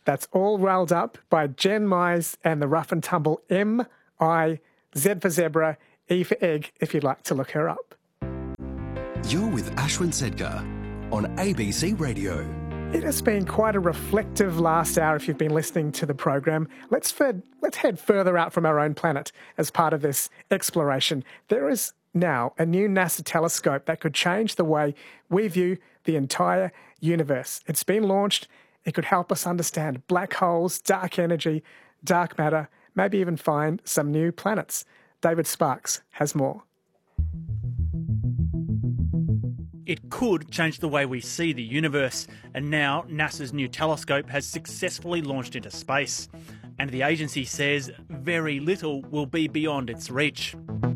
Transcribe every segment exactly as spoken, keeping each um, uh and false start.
That's all rolled up by Jen Mize and the rough and tumble M I Z for zebra, E for egg, if you'd like to look her up. You're with Ashwin Sedgar on A B C Radio. It has been quite a reflective last hour if you've been listening to the program. Let's, fed, let's head further out from our own planet as part of this exploration. There is now a new NASA telescope that could change the way we view the entire universe. It's been launched. It could help us understand black holes, dark energy, dark matter, maybe even find some new planets. David Sparks has more. It could change the way we see the universe, and now NASA's new telescope has successfully launched into space. And the agency says very little will be beyond its reach.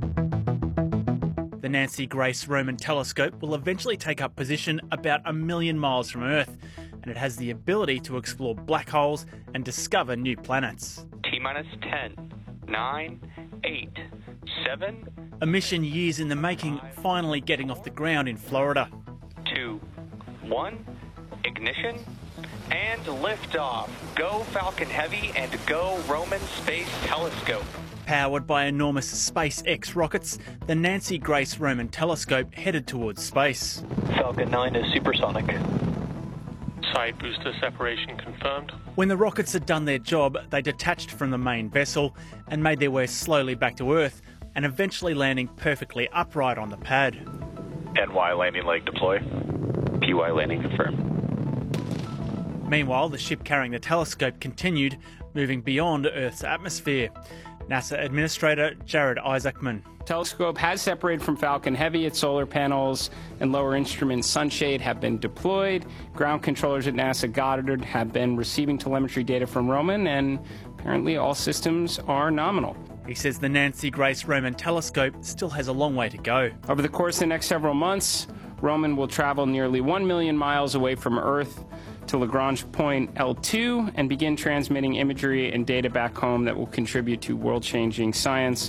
The Nancy Grace Roman telescope will eventually take up position about a million miles from Earth, and it has the ability to explore black holes and discover new planets. T-minus ten, nine, eight, seven... A mission years in the making, finally getting off the ground in Florida. Two, one, ignition, and liftoff. Go Falcon Heavy and go Roman Space Telescope. Powered by enormous SpaceX rockets, the Nancy Grace Roman telescope headed towards space. Falcon nine is supersonic. Side booster separation confirmed. When the rockets had done their job, they detached from the main vessel and made their way slowly back to Earth, and eventually landing perfectly upright on the pad. N Y landing leg deploy. P Y landing confirmed. Meanwhile, the ship carrying the telescope continued, moving beyond Earth's atmosphere. NASA Administrator Jared Isaacman. Telescope has separated from Falcon Heavy. Its solar panels and lower instrument sunshade have been deployed. Ground controllers at NASA Goddard have been receiving telemetry data from Roman, and apparently all systems are nominal. He says the Nancy Grace Roman telescope still has a long way to go. Over the course of the next several months, Roman will travel nearly one million miles away from Earth to Lagrange point L two and begin transmitting imagery and data back home that will contribute to world-changing science.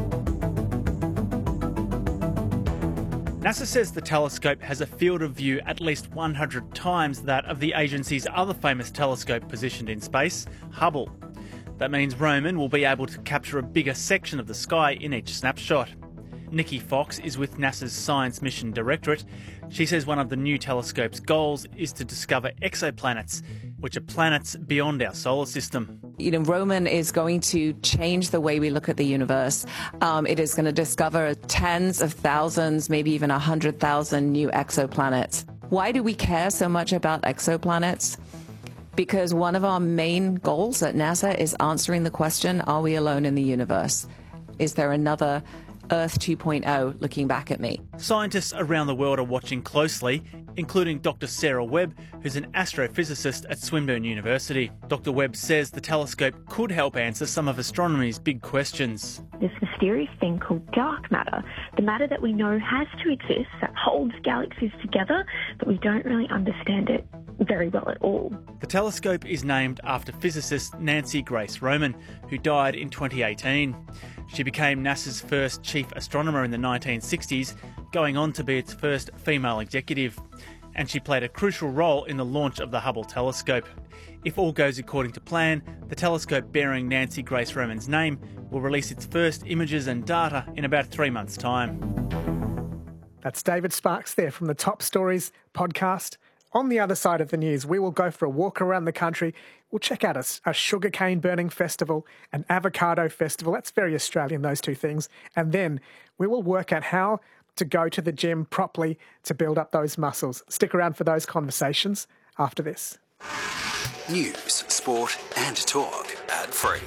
NASA says the telescope has a field of view at least one hundred times that of the agency's other famous telescope positioned in space, Hubble. That means Roman will be able to capture a bigger section of the sky in each snapshot. Nikki Fox is with NASA's Science Mission Directorate. She says one of the new telescope's goals is to discover exoplanets, which are planets beyond our solar system. You know, Roman is going to change the way we look at the universe. Um, it is going to discover tens of thousands, maybe even one hundred thousand new exoplanets. Why do we care so much about exoplanets? Because one of our main goals at NASA is answering the question, are we alone in the universe? Is there another Earth two point oh looking back at me? Scientists around the world are watching closely, including Doctor Sarah Webb, who's an astrophysicist at Swinburne University. Doctor Webb says the telescope could help answer some of astronomy's big questions. This mysterious thing called dark matter, the matter that we know has to exist, that holds galaxies together, but we don't really understand it very well at all. The telescope is named after physicist Nancy Grace Roman, who died in twenty eighteen. She became NASA's first chief astronomer in the nineteen sixties, going on to be its first female executive. And she played a crucial role in the launch of the Hubble telescope. If all goes according to plan, the telescope bearing Nancy Grace Roman's name will release its first images and data in about three months' time. That's David Sparks there from the Top Stories podcast. On the other side of the news, we will go for a walk around the country. We'll check out a, a sugarcane burning festival, an avocado festival. That's very Australian, those two things. And then we will work out how to go to the gym properly to build up those muscles. Stick around for those conversations after this. News, sport and talk ad-free.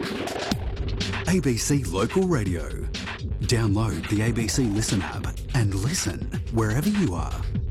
A B C Local Radio. Download the A B C Listen app and listen wherever you are.